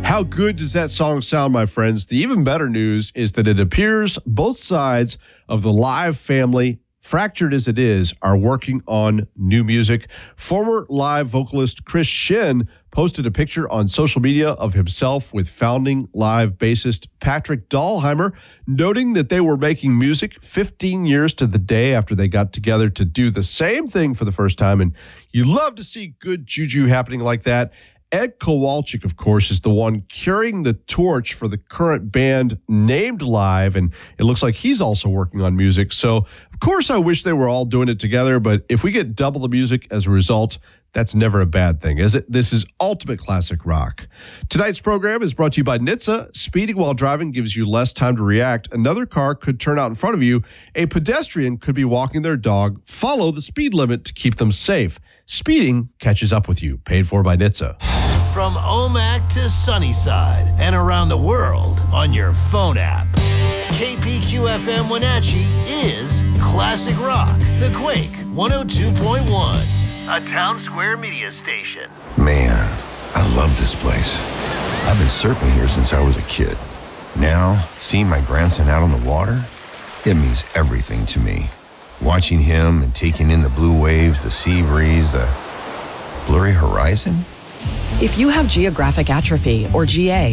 How good does that song sound, my friends? The even better news is that it appears both sides of the Live family, fractured as it is, are working on new music. Former Live vocalist Chris Shin posted a picture on social media of himself with founding Live bassist Patrick Dahlheimer, noting that they were making music 15 years to the day after they got together to do the same thing for the first time. And you love to see good juju happening like that. Ed Kowalczyk, of course, is the one carrying the torch for the current band named Live, and it looks like he's also working on music. So, of course, I wish they were all doing it together, but if we get double the music as a result, that's never a bad thing, is it? This is Ultimate Classic Rock. Tonight's program is brought to you by NHTSA. Speeding while driving gives you less time to react. Another car could turn out in front of you. A pedestrian could be walking their dog. Follow the speed limit to keep them safe. Speeding catches up with you. Paid for by NHTSA. From Omak to Sunnyside and around the world on your phone app. KPQFM Wenatchee is Classic Rock, The Quake 102.1, a Town Square media station. Man, I love this place. I've been surfing here since I was a kid. Now, seeing my grandson out on the water, it means everything to me. Watching him and taking in the blue waves, the sea breeze, the blurry horizon. If you have geographic atrophy, or GA,